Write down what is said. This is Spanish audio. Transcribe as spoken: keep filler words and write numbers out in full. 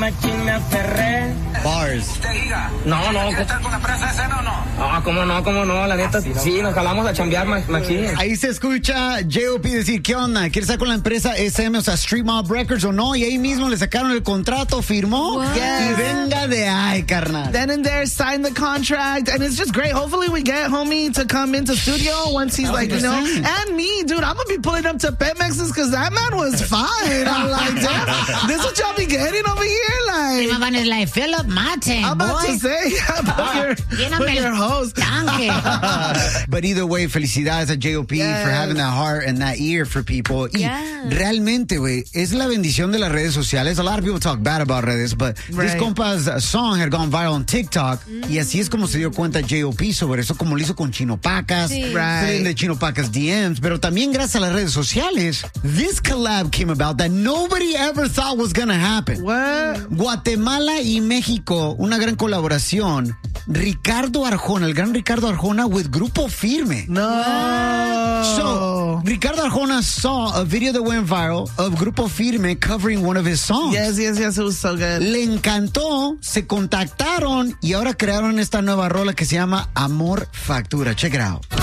machín me aferré. Bars. No, no. ¿Quieres estar con la presa esa no, no? Ah, cómo no, cómo no, la neta, sí, nos jalamos a chambear, machín. Ahí se escucha J O P decir, ¿qué onda? ¿Quieres estar con la empresa S M, o sea, Street Mob Records o no? Y ahí mismo le sacaron el contrato, firmó, What? y venga de ahí, carnal. Then and there, signed the contract, and it's just great. Hopefully we get homie to come into studio once he's like, you know, and me, dude, I'm gonna be pulling up to Petmex's because that man was fine. I'm like, damn, this what y'all be getting over here? Like, my man is like, fill up my tank, I'm about boy. to say, put your, put your host. But either way, felicidades a J O P yes. for having that heart and that ear for people. Y yes. realmente, güey, es la bendición de las redes sociales. A lot of people talk bad about redes, but right. this compa's song had gone viral on TikTok. Mm. Y así es como se dio cuenta J O P sobre eso, como lo hizo con Chino Pacas. Sí. Right. De Chino Pacas D Ms. Pero también gracias a las redes sociales, this collab came about that nobody ever thought was gonna happen. What? Guatemala y México, una gran colaboración. Ricardo Arjona, el gran Ricardo Arjona with Grupo Firme. No. So, Ricardo Arjona saw a video that went viral of Grupo Firme covering one of his songs. Yes, yes, yes, it was so good. Le encantó, se contactaron y ahora crearon esta nueva rola que se llama Amor Factura. Check it out.